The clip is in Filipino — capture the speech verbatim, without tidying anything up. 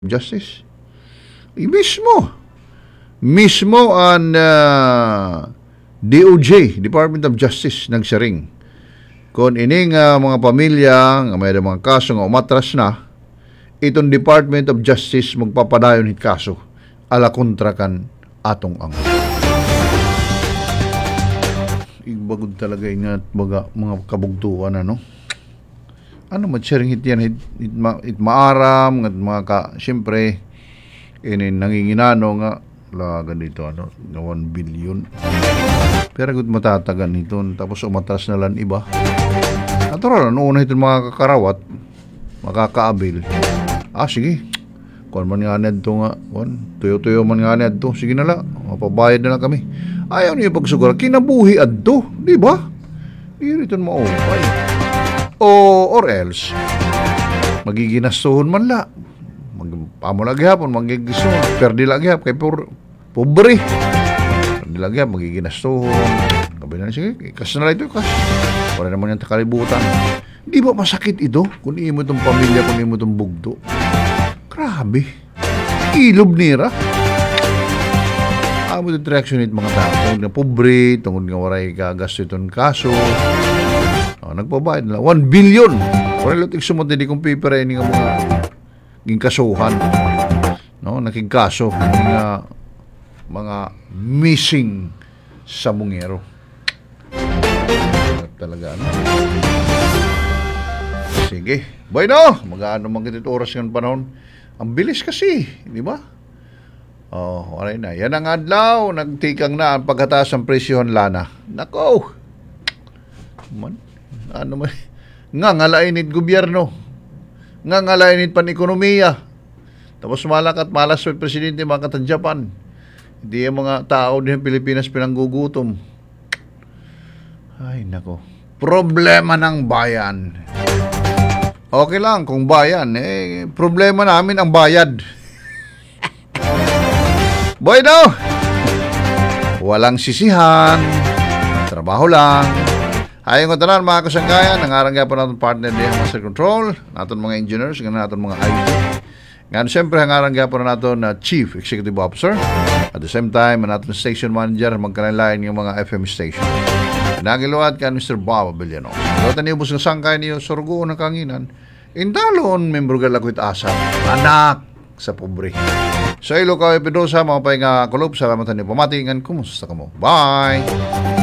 Justice. I mismo. Mismo ang uh, D O J, Department of Justice, nagsaring. Kung ining uh, mga pamilya, nga may mga kaso nga umatras na, itong Department of Justice magpapadayon hit kaso ala kontra kan atong ang. Igbagod talaga nga mga, mga kabugtuan, ano? Ano matsering hit yan, hit, hit, ma, hit maaram, at mga ka, siyempre, ini nanginginano nga, la ganito, ano, na one billion. Pero good matatagan nito, tapos umatras na lang iba. Natural, ano una itong mga kakarawat, makakaabil. Ah, sige, kung man nga ned to nga, tuyo-tuyo man nga ned to, sige na lang, mapabayad na lang kami. Ayaw niyo pagsugura, kinabuhi ad to, di ba? Iriton mo, okay. O, or else, magiginastuhon man la. Magpamo lagi hapon, magiginastuhon. Perdi lagi hapon, kay por, pobre. Perdi lagi hapon, magiginastuhon. Kabi na sige, ikas na lang ito, ikas. Para naman yung takalibutan. Di ba masakit ito? Kung imo itong pamilya, kung imo itong bugdo. Grabe. Ilob nira. Amo itong reaction ito mga tao. Tungod nga pobre, tungod nga waray kagasto itong kaso. Oh, nagpabayad na one billion. Wala lutik sumot hindi kong pipera ini nga mga gingkasuhan. No, nakigkaso ng uh, mga missing sa Mungero. Talaga ano. Sige. Bueno, mag-aano man kitito oras ng panahon. Ang bilis kasi, di ba? Oh, wala na. Yan ang adlaw, nagtikang na ang pagkataas ng presyohan lana. Nako. Man. Ano man, nga ngalainit gobyerno, nga ngalainit pan ekonomiya, tapos malakat malas sa presidente mga katan Japan, hindi yung mga tao din ng Pilipinas pinanggugutom. Ay nako, problema ng bayan. Okay lang kung bayan, eh problema namin ang bayad. Bueno, walang sisihan, trabaho lang. Ayong tanan mga kasangkayan, nangarang po natin partner din Master Control, natin mga engineers, ganun natin mga I T. Ngayon, siyempre, nangarang po natin na Chief Executive Officer. At the same time, natin Station Manager, magkanilayan yung mga F M station. Nagiluwad ka Mister Bob Villanos. Doon niyo bus ng sangkay niyo, sorgo ng kanginan. Indalon, membro galakwit asap, anak sa pobre. Sa ilo ka, Epidosa, mga pahinga kulop, salamat niyo pamatingan, kumusta ka mo? Bye!